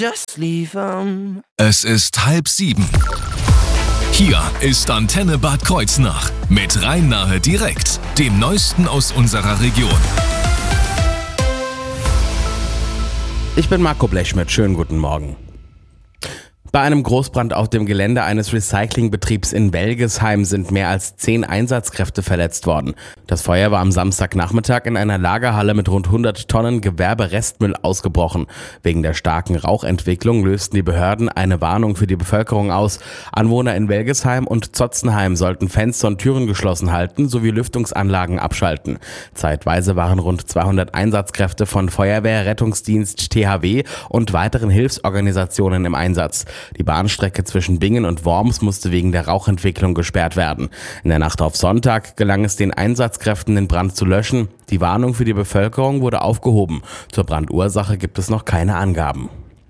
Just leave 'em. Es ist 6:30. Hier ist Antenne Bad Kreuznach mit Rhein-Nahe direkt, dem Neuesten aus unserer Region. Ich bin Marco Blechschmidt, schönen guten Morgen. Bei einem Großbrand auf dem Gelände eines Recyclingbetriebs in Welgesheim sind mehr als 10 Einsatzkräfte verletzt worden. Das Feuer war am Samstagnachmittag in einer Lagerhalle mit rund 100 Tonnen Gewerberestmüll ausgebrochen. Wegen der starken Rauchentwicklung lösten die Behörden eine Warnung für die Bevölkerung aus. Anwohner in Welgesheim und Zotzenheim sollten Fenster und Türen geschlossen halten sowie Lüftungsanlagen abschalten. Zeitweise waren rund 200 Einsatzkräfte von Feuerwehr, Rettungsdienst, THW und weiteren Hilfsorganisationen im Einsatz. Die Bahnstrecke zwischen Bingen und Worms musste wegen der Rauchentwicklung gesperrt werden. In der Nacht auf Sonntag gelang es den Einsatzkräften, den Brand zu löschen. Die Warnung für die Bevölkerung wurde aufgehoben. Zur Brandursache gibt es noch keine Angaben.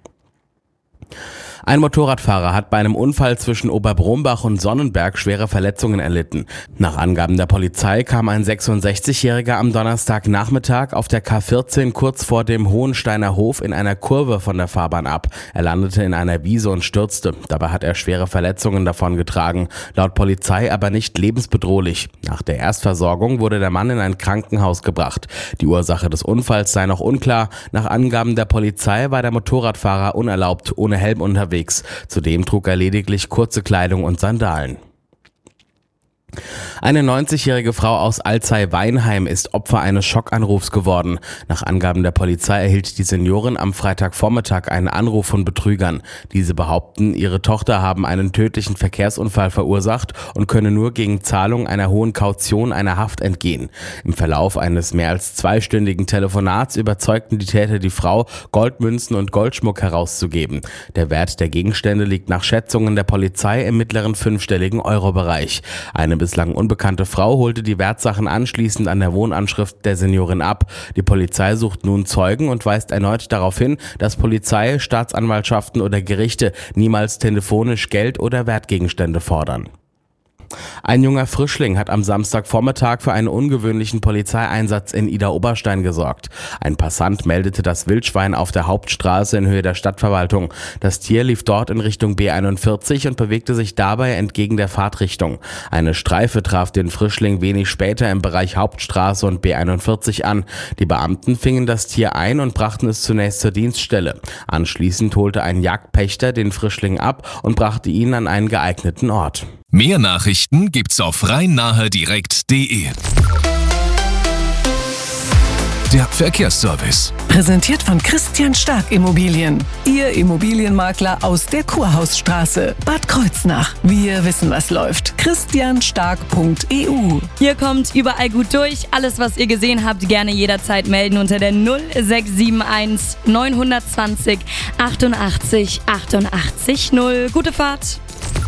Ein Motorradfahrer hat bei einem Unfall zwischen Oberbrombach und Sonnenberg schwere Verletzungen erlitten. Nach Angaben der Polizei kam ein 66-Jähriger am Donnerstagnachmittag auf der K14 kurz vor dem Hohensteiner Hof in einer Kurve von der Fahrbahn ab. Er landete in einer Wiese und stürzte. Dabei hat er schwere Verletzungen davongetragen. Laut Polizei aber nicht lebensbedrohlich. Nach der Erstversorgung wurde der Mann in ein Krankenhaus gebracht. Die Ursache des Unfalls sei noch unklar. Nach Angaben der Polizei war der Motorradfahrer unerlaubt ohne Helm unterwegs. Zudem trug er lediglich kurze Kleidung und Sandalen. Eine 90-jährige Frau aus Alzey-Weinheim ist Opfer eines Schockanrufs geworden. Nach Angaben der Polizei erhielt die Seniorin am Freitagvormittag einen Anruf von Betrügern. Diese behaupten, ihre Tochter habe einen tödlichen Verkehrsunfall verursacht und könne nur gegen Zahlung einer hohen Kaution einer Haft entgehen. Im Verlauf eines mehr als 2-stündigen Telefonats überzeugten die Täter die Frau, Goldmünzen und Goldschmuck herauszugeben. Der Wert der Gegenstände liegt nach Schätzungen der Polizei im mittleren 5-stelligen Euro-Bereich. Eine bislang unbekannte Frau holte die Wertsachen anschließend an der Wohnanschrift der Seniorin ab. Die Polizei sucht nun Zeugen und weist erneut darauf hin, dass Polizei, Staatsanwaltschaften oder Gerichte niemals telefonisch Geld oder Wertgegenstände fordern. Ein junger Frischling hat am Samstagvormittag für einen ungewöhnlichen Polizeieinsatz in Idar-Oberstein gesorgt. Ein Passant meldete das Wildschwein auf der Hauptstraße in Höhe der Stadtverwaltung. Das Tier lief dort in Richtung B41 und bewegte sich dabei entgegen der Fahrtrichtung. Eine Streife traf den Frischling wenig später im Bereich Hauptstraße und B41 an. Die Beamten fingen das Tier ein und brachten es zunächst zur Dienststelle. Anschließend holte ein Jagdpächter den Frischling ab und brachte ihn an einen geeigneten Ort. Mehr Nachrichten gibt's auf rhein-nahe-direkt.de. Der Verkehrsservice. Präsentiert von Christian Stark Immobilien. Ihr Immobilienmakler aus der Kurhausstraße, Bad Kreuznach. Wir wissen, was läuft. christianstark.eu. Ihr kommt überall gut durch. Alles, was ihr gesehen habt, gerne jederzeit melden unter der 0671 920 88 88 0. Gute Fahrt.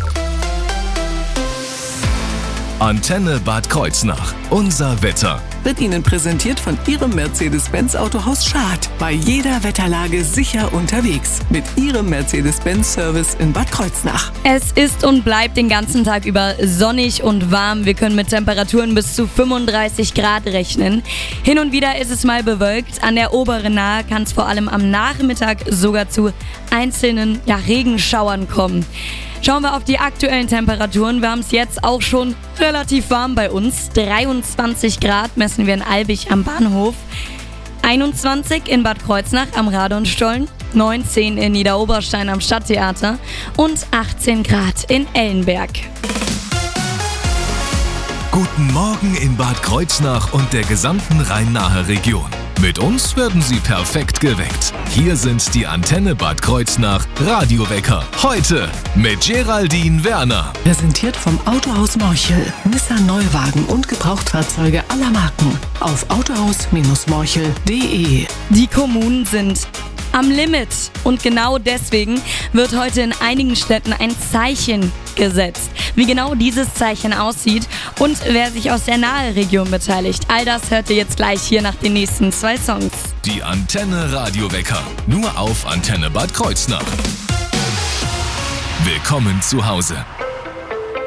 Antenne Bad Kreuznach. Unser Wetter. Wird Ihnen präsentiert von Ihrem Mercedes-Benz Autohaus Schad. Bei jeder Wetterlage sicher unterwegs. Mit Ihrem Mercedes-Benz-Service in Bad Kreuznach. Es ist und bleibt den ganzen Tag über sonnig und warm. Wir können mit Temperaturen bis zu 35 Grad rechnen. Hin und wieder ist es mal bewölkt. An der oberen Nahe kann es vor allem am Nachmittag sogar zu einzelnen Regenschauern kommen. Schauen wir auf die aktuellen Temperaturen. Wir haben es jetzt auch schon relativ warm bei uns. 23 Grad messen wir in Albig am Bahnhof. 21 in Bad Kreuznach am Radonstollen. 19 in Niederoberstein am Stadttheater. Und 18 Grad in Ellenberg. Guten Morgen in Bad Kreuznach und der gesamten Rhein-Nahe-Region. Mit uns werden Sie perfekt geweckt. Hier sind die Antenne Bad Kreuznach Radiowecker. Heute mit Geraldine Werner. Präsentiert vom Autohaus Morchel. Nissan Neuwagen und Gebrauchtfahrzeuge aller Marken. Auf autohaus-morchel.de. Die Kommunen sind am Limit. Und genau deswegen wird heute in einigen Städten ein Zeichen gesetzt. Wie genau dieses Zeichen aussieht und wer sich aus der Nahe-Region beteiligt, all das hört ihr jetzt gleich hier nach den nächsten 2 Songs. Die Antenne Radiowecker. Nur auf Antenne Bad Kreuznach. Willkommen zu Hause.